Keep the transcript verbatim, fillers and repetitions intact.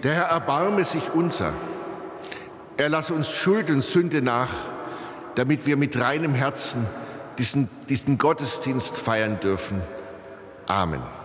Der Herr erbarme sich unser. Er lasse uns Schuld und Sünde nach, damit wir mit reinem Herzen diesen, diesen Gottesdienst feiern dürfen. Amen.